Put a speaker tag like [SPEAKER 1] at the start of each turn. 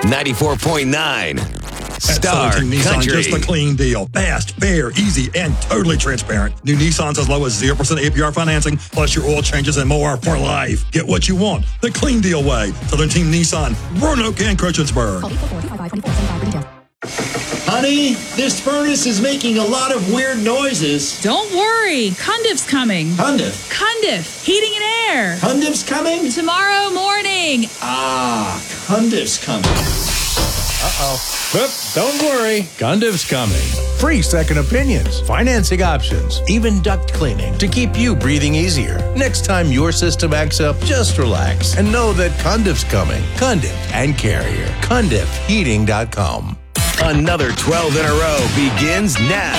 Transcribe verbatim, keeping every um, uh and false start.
[SPEAKER 1] ninety-four point nine. Star
[SPEAKER 2] At Southern Team Nissan,
[SPEAKER 1] Country.
[SPEAKER 2] just the clean deal. Fast, fair, easy, and totally transparent. New Nissans as low as zero percent A P R financing, plus your oil changes and more for life. Get what you want the clean deal way. Southern Team Nissan, Roanoke and Christiansburg.
[SPEAKER 3] Honey, this furnace is making a lot of weird noises.
[SPEAKER 4] Don't worry. Cundiff's coming.
[SPEAKER 3] Cundiff?
[SPEAKER 4] Cundiff. Heating and air.
[SPEAKER 3] Cundiff's coming?
[SPEAKER 4] Tomorrow morning.
[SPEAKER 3] Ah, Cundiff's coming.
[SPEAKER 5] Uh-oh. Oop, don't worry. Cundiff's coming. Free second opinions, financing options, even duct cleaning to keep you breathing easier. Next time your system acts up, just relax and know that Cundiff's coming. Cundiff and Carrier. Cundiff Heating dot com.
[SPEAKER 1] Another twelve in a row begins now.